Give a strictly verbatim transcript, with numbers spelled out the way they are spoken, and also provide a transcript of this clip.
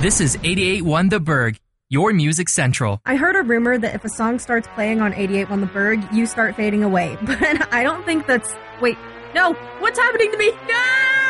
This is eighty-eight point one The Berg, your music central. I heard a rumor that if a song starts playing on eighty-eight point one The Berg, you start fading away. But I don't think that's... Wait, no! What's happening to me? No!